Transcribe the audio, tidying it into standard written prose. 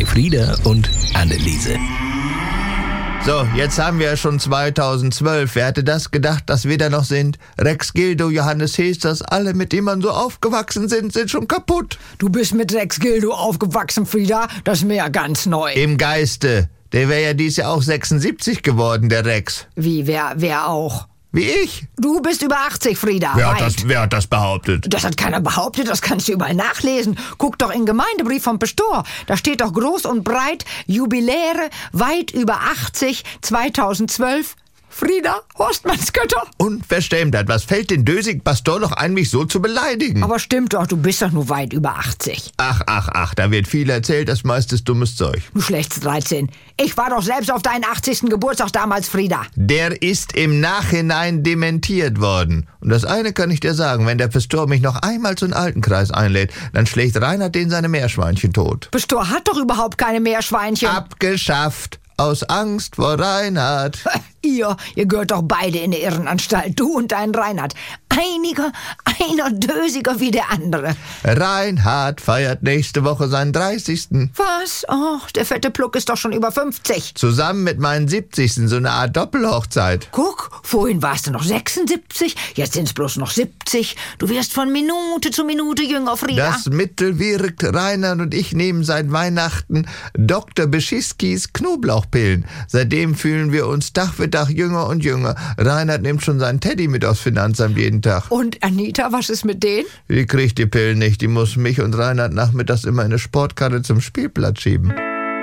Elfriede und Anneliese. So, jetzt haben wir ja schon 2012. Wer hätte das gedacht, dass wir da noch sind? Rex Gildo, Johannes Hesters, alle, mit denen man so aufgewachsen sind schon kaputt. Du bist mit Rex Gildo aufgewachsen, Frieda. Das ist mir ja ganz neu. Im Geiste. Der wäre ja dieses Jahr auch 76 geworden, der Rex. Wie, wer auch? Wie ich. Du bist über 80, Frieda. Wer hat das behauptet? Das hat keiner behauptet, das kannst du überall nachlesen. Guck doch in den Gemeindebrief vom Pastor. Da steht doch groß und breit, Jubiläre, weit über 80, 2012. Frieda, Horstmannsgötter. Unverschämtheit. Was fällt den dösigen Pastor noch ein, mich so zu beleidigen? Aber stimmt doch, du bist doch nur weit über 80. Ach, da wird viel erzählt, das meiste ist dummes Zeug. Du schlechts 13. Ich war doch selbst auf deinen 80. Geburtstag damals, Frieda. Der ist im Nachhinein dementiert worden. Und das eine kann ich dir sagen, wenn der Pastor mich noch einmal zu einem Altenkreis einlädt, dann schlägt Reinhard den seine Meerschweinchen tot. Pastor hat doch überhaupt keine Meerschweinchen. Abgeschafft. Aus Angst vor Reinhard. Ihr gehört doch beide in der Irrenanstalt, du und dein Reinhard. Einer dösiger wie der andere. Reinhard feiert nächste Woche seinen 30. Was? Och, der fette Pluck ist doch schon über 50. Zusammen mit meinen 70. So eine Art Doppelhochzeit. Guck, vorhin warst du noch 76, jetzt sind's bloß noch 70. Du wirst von Minute zu Minute jünger, Frieda. Das Mittel wirkt. Reinhard und ich nehmen seit Weihnachten Dr. Beschiskis Knoblauchpillen. Seitdem fühlen wir uns Tag für Tag jünger und jünger. Reinhard nimmt schon seinen Teddy mit aufs Finanzamt jeden Tag. Und Anita, was ist mit denen? Die kriegt die Pillen nicht. Die muss mich und Reinhard nachmittags immer in eine Sportkarre zum Spielplatz schieben.